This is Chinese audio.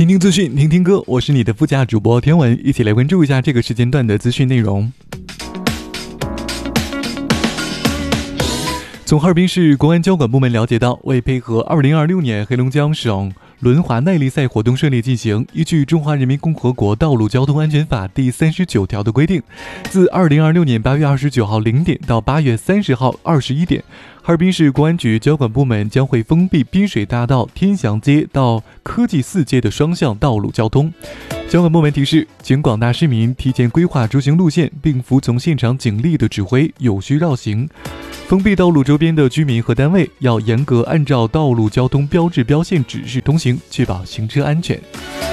听听资讯，听听歌，我是你的副驾主播天文，一起来关注一下这个时间段的资讯内容。从哈尔滨市公安交管部门了解到，为配合2026年黑龙江省轮滑耐力赛活动顺利进行，依据《中华人民共和国道路交通安全法》第39条的规定，自2026年8月29号0点到8月30号21点，哈尔滨市公安局交管部门将会封闭滨水大道天祥街到科技4街的双向道路交通。交管部门提示，请广大市民提前规划出行路线，并服从现场警力的指挥，有序绕行。封闭道路周边的居民和单位要严格按照道路交通标志标线指示通行，确保行车安全。